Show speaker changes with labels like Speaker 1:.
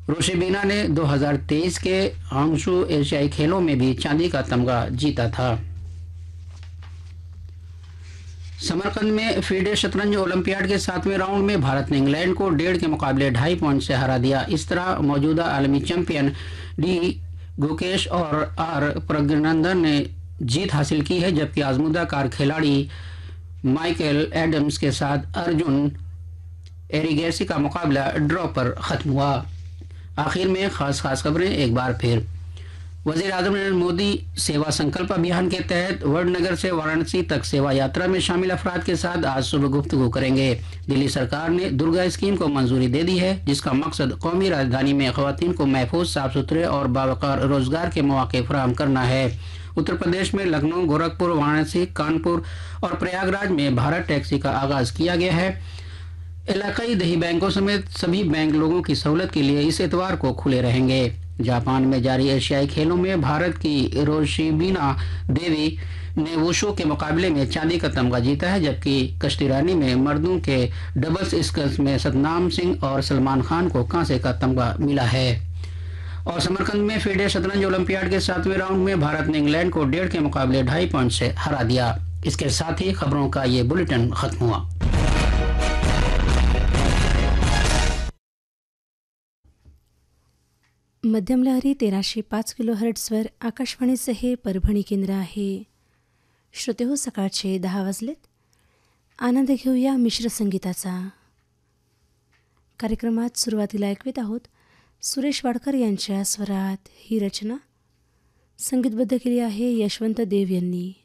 Speaker 1: रोशिबिना ने 2023 के हांगशू एशियाई खेलों में भी चांदी का तमगा जीता था। समरकंद में फीडे शतरंज ओलंपियाड के 7वें राउंड में भारत ने इंग्लैंड को 1.5 के मुकाबले 2.5 पॉइंट से हरा दिया। इस तरह मौजूदा आलमी चैंपियन डी गुकेश और आर प्रज्ञानंदन ने जीत हासिल की है, जबकि आजमुदा कार खिलाड़ी माइकल एडम्स के साथ अर्जुन एरिगेसी का मुकाबला ड्रॉ पर खत्म हुआ। आखिर में खास खबरें एक बार फिर। वजीर आजम नरेंद्र मोदी सेवा संकल्प अभियान के तहत वडनगर से वाराणसी तक सेवा यात्रा में शामिल अफराद के साथ आज सुबह गुफ्तगू करेंगे। दिल्ली सरकार ने दुर्गा स्कीम को मंजूरी दे दी है, जिसका मकसद कौमी राजधानी में खवातीन को महफूज, साफ सुथरे और बावकार रोजगार के मौके फराहम करना है। उत्तर प्रदेश में लखनऊ, गोरखपुर, वाराणसी, कानपुर और प्रयागराज में भारत टैक्सी का आगाज किया गया है। इलाकाई देही बैंकों समेत सभी बैंक लोगों की सहूलत के लिए इस इतवार को खुले रहेंगे। जापान में जारी एशियाई खेलों में भारत की रोशिबिना देवी ने वुशु के मुकाबले में चांदी का तमगा जीता है, जबकि कश्ती रानी में मर्दों के डबल्स स्कल्स में सतनाम सिंह और सलमान खान को कांसे का तमगा मिला है। और समरकंद में फीडे शतरंज ओलंपियाड के 7वें राउंड में भारत ने इंग्लैंड को 1.5 के मुकाबले 2.5 पॉइंट से हरा दिया। इसके साथ ही खबरों का ये बुलेटिन खत्म हुआ।
Speaker 2: मध्यम लहरी 1305 किलोहर्ट्झवर आकाशवाणीचे हे परभणी केंद्र आहे। श्रोते हो, सकाळचे 10 वाजलेत. आनंद घेऊया मिश्र संगीताचा. कार्यक्रमात सुरुवातीला ऐकवीत आहोत सुरेश वाडकर यांच्या स्वरात ही रचना संगीतबद्ध केली आहे यशवंत देव यांनी.